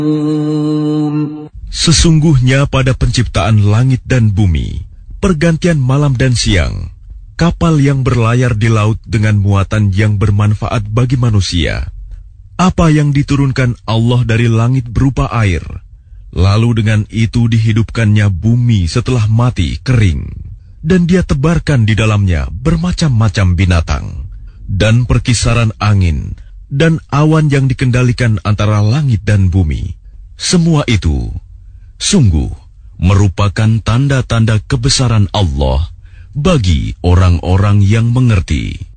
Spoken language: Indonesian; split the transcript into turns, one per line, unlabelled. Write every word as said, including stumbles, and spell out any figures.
Sesungguhnya pada penciptaan langit dan bumi, pergantian malam dan siang, kapal yang berlayar di laut dengan muatan yang bermanfaat bagi manusia, apa yang diturunkan Allah dari langit berupa air, lalu dengan itu dihidupkannya bumi setelah mati kering, dan dia tebarkan di dalamnya bermacam-macam binatang, dan perkisaran angin, dan awan yang dikendalikan antara langit dan bumi. Semua itu sungguh merupakan tanda-tanda kebesaran Allah bagi orang-orang yang mengerti.